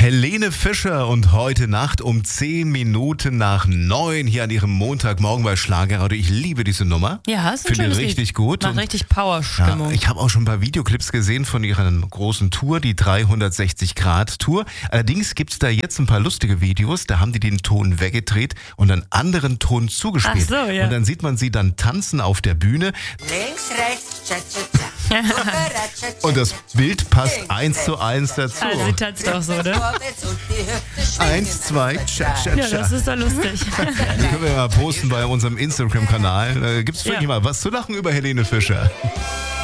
Helene Fischer und heute Nacht um 10 Minuten nach 9 hier an ihrem Montagmorgen bei Schlagerradio. Ich liebe diese Nummer. Ja, ist ein Finde schönes richtig Lied. gut. Macht Und richtig Power-Stimmung. ja, ich habe auch schon ein paar Videoclips gesehen von ihrer großen Tour, die 360-Grad-Tour. Allerdings gibt es da jetzt ein paar lustige Videos, da haben die den Ton weggedreht und einen anderen Ton zugespielt. Ach so, ja. Und dann sieht man sie dann tanzen auf der Bühne. Links, rechts, cha, cha, cha. Und das Bild passt 1:1 dazu. Also sie tanzt auch so, ne? 1, 2, cha, cha, Ja, cha. das ist doch lustig. Die können wir mal posten bei unserem Instagram-Kanal. Da gibt es wirklich mal was zu lachen über Helene Fischer.